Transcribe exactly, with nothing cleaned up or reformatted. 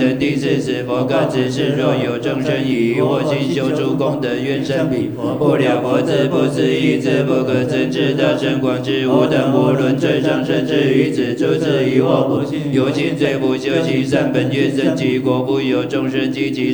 人第四次佛感此事，若有众生以我心修诸功德，愿生彼不了佛智不思议智不可称知大圣广智无等无论最上甚至于此诸智以我不信有心罪不修行善本愿生其国不有众生积极